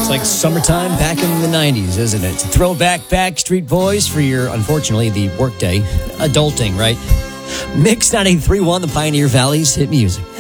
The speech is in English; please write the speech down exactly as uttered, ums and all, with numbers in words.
It's like summertime back in the nineties, isn't it? Throwback Backstreet Boys for your, unfortunately, the workday adulting, right? Mix ninety-three point one, the Pioneer Valley's hit music.